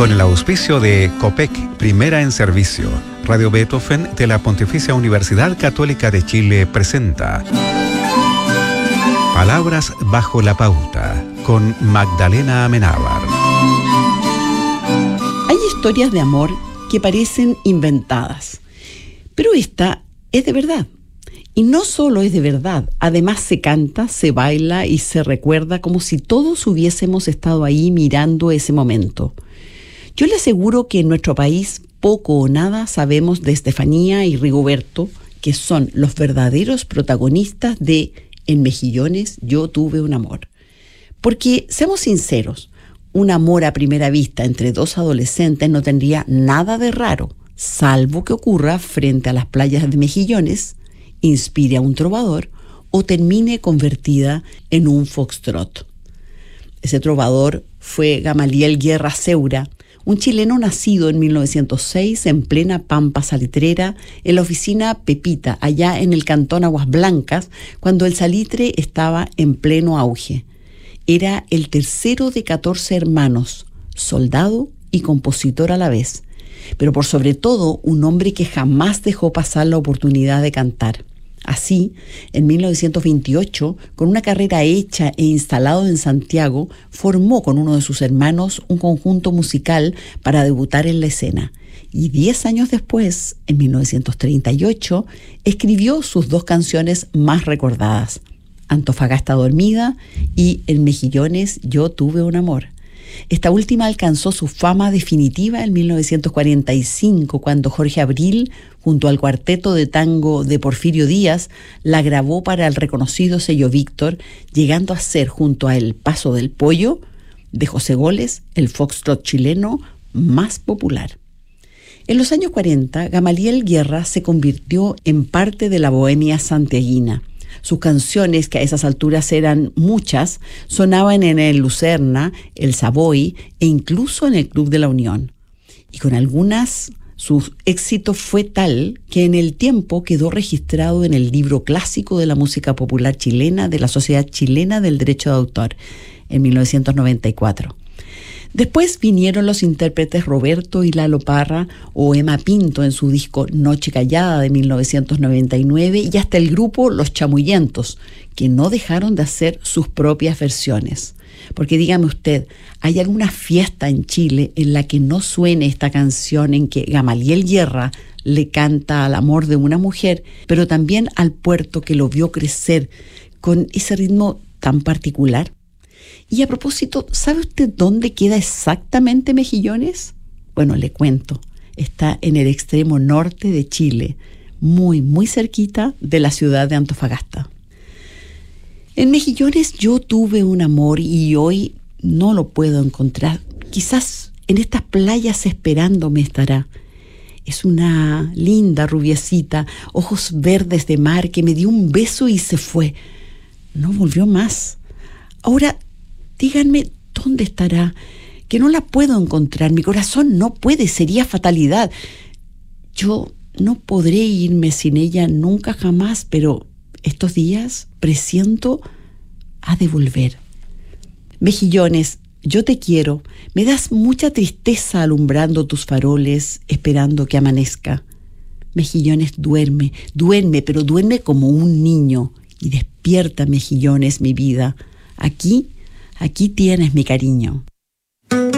con el auspicio de COPEC, Primera en Servicio. Radio Beethoven de la Pontificia Universidad Católica de Chile presenta Palabras bajo la pauta, con Magdalena Amenábar. Hay historias de amor que parecen inventadas, pero esta es de verdad. Y no solo es de verdad, además se canta, se baila y se recuerda como si todos hubiésemos estado ahí mirando ese momento. Yo le aseguro que en nuestro país poco o nada sabemos de Estefanía y Rigoberto, que son los verdaderos protagonistas de En Mejillones yo tuve un amor. Porque, seamos sinceros, un amor a primera vista entre dos adolescentes no tendría nada de raro, salvo que ocurra frente a las playas de Mejillones, inspire a un trovador o termine convertida en un foxtrot. Ese trovador fue Gamaliel Guerra Seura, un chileno nacido en 1906 en plena pampa salitrera en la oficina Pepita, allá en el cantón Aguas Blancas, cuando el salitre estaba en pleno auge. Era el tercero de 14 hermanos, soldado y compositor a la vez, pero por sobre todo un hombre que jamás dejó pasar la oportunidad de cantar. Así, en 1928, con una carrera hecha e instalado en Santiago, formó con uno de sus hermanos un conjunto musical para debutar en la escena. Y 10 años después, en 1938, escribió sus dos canciones más recordadas, Antofagasta Dormida y En Mejillones yo tuve un amor. Esta última alcanzó su fama definitiva en 1945, cuando Jorge Abril, junto al cuarteto de tango de Porfirio Díaz, la grabó para el reconocido sello Víctor, llegando a ser, junto a El Paso del Pollo, de José Goles, el foxtrot chileno más popular. En los años 40, Gamaliel Guerra se convirtió en parte de la bohemia santiaguina. Sus canciones, que a esas alturas eran muchas, sonaban en el Lucerna, el Savoy e incluso en el Club de la Unión. Y con algunas, su éxito fue tal que en el tiempo quedó registrado en el libro clásico de la música popular chilena de la Sociedad Chilena del Derecho de Autor, en 1994. Después vinieron los intérpretes Roberto y Lalo Parra o Emma Pinto en su disco Noche Callada de 1999 y hasta el grupo Los Chamullentos, que no dejaron de hacer sus propias versiones. Porque dígame usted, ¿hay alguna fiesta en Chile en la que no suene esta canción en que Gamaliel Guerra le canta al amor de una mujer, pero también al puerto que lo vio crecer con ese ritmo tan particular? Y a propósito, ¿sabe usted dónde queda exactamente Mejillones? Bueno, le cuento. Está en el extremo norte de Chile, muy, muy cerquita de la ciudad de Antofagasta. En Mejillones yo tuve un amor y hoy no lo puedo encontrar. Quizás en estas playas esperándome estará. Es una linda rubiecita, ojos verdes de mar, que me dio un beso y se fue. No volvió más. Ahora, díganme, ¿dónde estará? Que no la puedo encontrar. Mi corazón no puede, sería fatalidad. Yo no podré irme sin ella nunca jamás, pero estos días presiento ha de volver. Mejillones, yo te quiero. Me das mucha tristeza alumbrando tus faroles, esperando que amanezca. Mejillones, duerme, duerme, pero duerme como un niño. Y despierta, Mejillones, mi vida. Aquí tienes mi cariño.